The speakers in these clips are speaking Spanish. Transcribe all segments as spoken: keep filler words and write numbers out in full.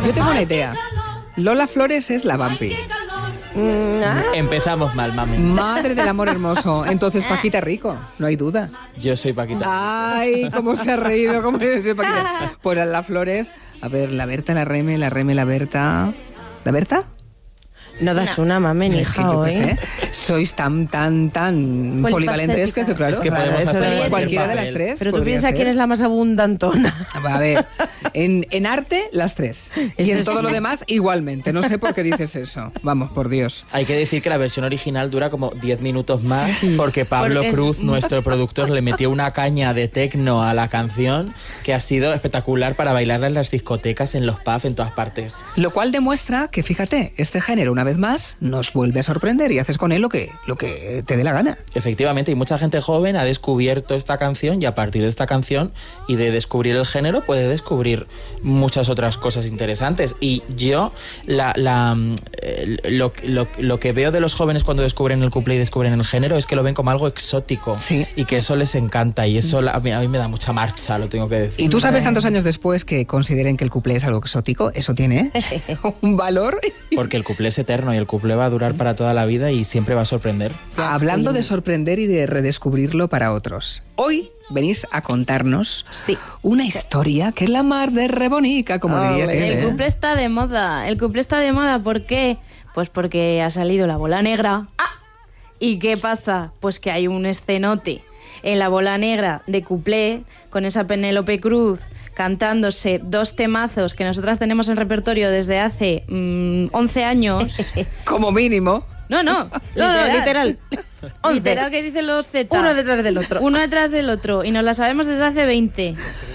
Yo tengo una idea. Lola Flores es la vampi. Mm, ah. Empezamos mal, mami. Madre del amor hermoso. Entonces Paquita Rico, no hay duda. Yo soy Paquita. Ay, cómo se ha reído, cómo se Paquita. Pues la Flores, a ver, la Berta, la Reme, la Reme, la Berta. ¿La Berta? No das no. una, mamen, es que yo qué sé, sois tan, tan, tan polivalentes que, que claro. Es que podemos claro, hacer cualquiera papel. de las tres. Pero tú piensas quién es la más abundantona. A ver, en, en arte, las tres. Y en todo lo demás, igualmente. No sé por qué dices eso. Vamos, por Dios. Hay que decir que la versión original dura como diez minutos más, porque Pablo porque Cruz, es... nuestro productor, le metió una caña de tecno a la canción que ha sido espectacular para bailarla en las discotecas, en los pubs, en todas partes. Lo cual demuestra que, fíjate, este género, una vez más, nos vuelve a sorprender y haces con él lo que, lo que te dé la gana. Efectivamente, y mucha gente joven ha descubierto esta canción y a partir de esta canción y de descubrir el género puede descubrir muchas otras cosas interesantes. Y yo la, la, lo, lo, lo que veo de los jóvenes cuando descubren el cuplé y descubren el género es que lo ven como algo exótico, sí, y que eso les encanta y eso a mí, a mí me da mucha marcha, lo tengo que decir. Y tú sabes tantos años después que consideren que el cuplé es algo exótico, eso tiene un valor. Porque el cuplé es eterno y el cuplé va a durar para toda la vida y siempre va a sorprender. Hablando de sorprender y de redescubrirlo para otros, hoy venís a contarnos sí. una historia que es la mar de rebonica, como oh, diría que... El cuplé está de moda, el cuplé está de moda, ¿por qué? Pues porque ha salido la bola negra. ¡Ah! ¿Y qué pasa? Pues que hay un escenote en la bola negra de cuplé con esa Penélope Cruz cantándose dos temazos que nosotras tenemos en repertorio desde hace mmm, once años. Como mínimo. No, no, literal. No, no, literal. Literal que dicen los Z. Uno detrás del otro. Uno detrás del otro. Y nos la sabemos desde hace veinte.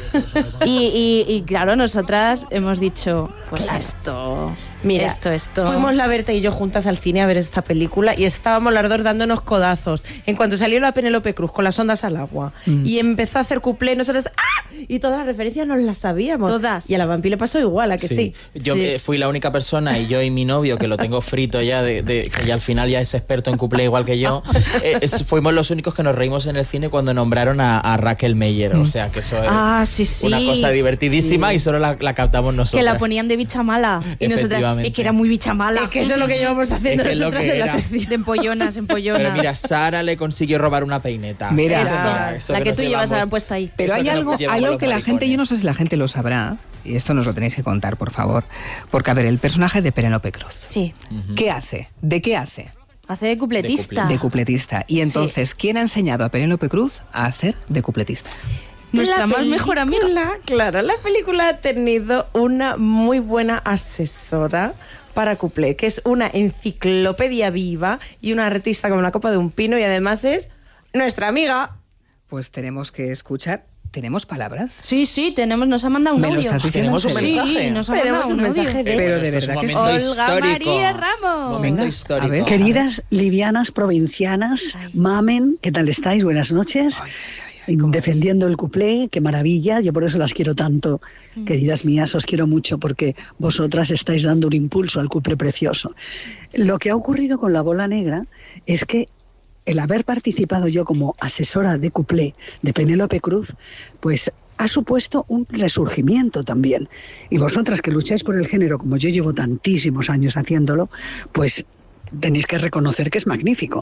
Y, y, y claro, nosotras hemos dicho, pues claro. esto... Mira, esto, esto. Fuimos la Berta y yo juntas al cine a ver esta película y estábamos las dos dándonos codazos. En cuanto salió la Penélope Cruz con las ondas al agua mm. y empezó a hacer cuplé, nosotros ¡ah! Y todas las referencias nos las sabíamos. Todas. Y a la vampi le pasó igual, ¿a que sí? sí? Yo sí. Eh, fui la única persona, y yo y mi novio, que lo tengo frito ya, de, de, que ya al final ya es experto en cuplé igual que yo, eh, es, fuimos los únicos que nos reímos en el cine cuando nombraron a, a Raquel Meyer. Mm. O sea, que eso es ah, sí, sí. una cosa divertidísima sí. y solo la, la captamos nosotros. Que la ponían de bicha mala. Y nosotras, es que era muy bicha mala. Es que eso es lo que llevamos haciendo es que nosotras en la sección. De empollonas, empollonas. Pero mira, Sara le consiguió robar una peineta. Mira, sí, mira eso la que, que tú llevas ahora puesta ahí. Pero hay algo, hay algo que la gente, yo no sé si la gente lo sabrá, y esto nos lo tenéis que contar, por favor. Porque, a ver, el personaje de Penélope Cruz. Sí. Uh-huh. ¿Qué hace? ¿De qué hace? Hace de cupletista. De cupletista. Y entonces, sí. ¿quién ha enseñado a Penélope Cruz a hacer de cupletista? Nuestra más mejor amiga. Claro, la película ha tenido una muy buena asesora para cuplé, que es una enciclopedia viva y una artista como la copa de un pino, y además es nuestra amiga. Pues tenemos que escuchar. ¿Tenemos palabras? Sí, sí, tenemos, nos ha mandado un ¿Me audio. Lo estás ¿Tenemos un mensaje? Sí, nos ha mandado un mensaje. De... Pero de verdad que sí. Olga histórico. María Ramos. Venga, histórico. A ver. Queridas livianas provincianas, ay. Mamen, ¿qué tal estáis? Buenas noches. Ay, ay, ay, defendiendo el cuplé, qué maravilla, yo por eso las quiero tanto, mm. queridas mías, os quiero mucho porque vosotras estáis dando un impulso al cuplé precioso. Lo que ha ocurrido con la bola negra es que el haber participado yo como asesora de cuplé de Penélope Cruz, pues ha supuesto un resurgimiento también. Y vosotras que lucháis por el género, como yo llevo tantísimos años haciéndolo, pues tenéis que reconocer que es magnífico.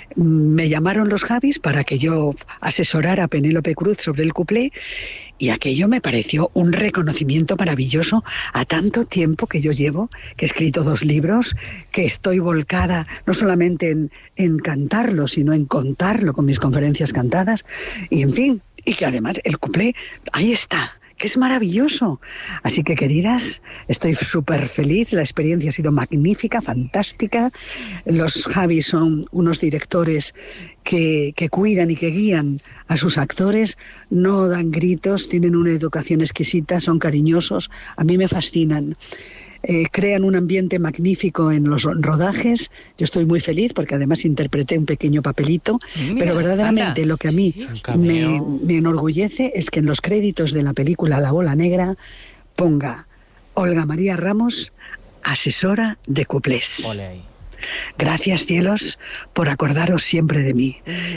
Me llamaron los Javis para que yo asesorara a Penélope Cruz sobre el cuplé y aquello me pareció un reconocimiento maravilloso a tanto tiempo que yo llevo, que he escrito dos libros, que estoy volcada no solamente en, en cantarlo, sino en contarlo con mis conferencias cantadas y en fin, y que además el cuplé, ahí está, que es maravilloso. Así que, queridas, estoy súper feliz, la experiencia ha sido magnífica, fantástica. Los Javis son unos directores que, que cuidan y que guían a sus actores, no dan gritos, tienen una educación exquisita, son cariñosos, a mí me fascinan. Eh, crean un ambiente magnífico en los rodajes. Yo estoy muy feliz porque además interpreté un pequeño papelito. Mira, pero verdaderamente anda. Lo que a mí me, me enorgullece es que en los créditos de la película La Bola Negra ponga Olga María Ramos, asesora de cuplés. Ole ahí. Gracias, cielos, por acordaros siempre de mí.